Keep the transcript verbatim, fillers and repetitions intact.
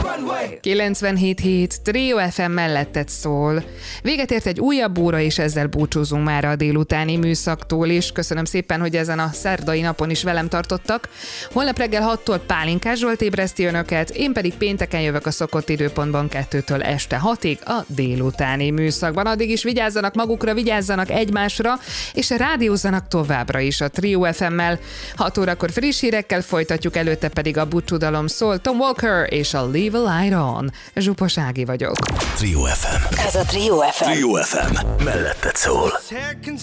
kilencvenhét hét Trio ef em melletted szól. Véget ért egy újabb óra, és ezzel búcsúzunk már a délutáni műszaktól is. Köszönöm szépen, hogy ezen a szerdai napon is velem tartottak. Holnap reggel hattól Pálinkás Zsolt ébreszti önöket, én pedig pénteken jövök a szokott időpontban kettőtől este hatig a délutáni műszakban. Addig is vigyázzanak magukra, vigyázzanak egymásra, és rádiózzanak továbbra is a Trio ef emmel. hat órakor friss hírekkel folytatjuk, előtte pedig a búcsúdalom szól Tom Walker és a Leave a Light On. Zsupos Ági vagyok. Trio ef em. Ez a Trio ef em. Trio ef em. Melletted szól.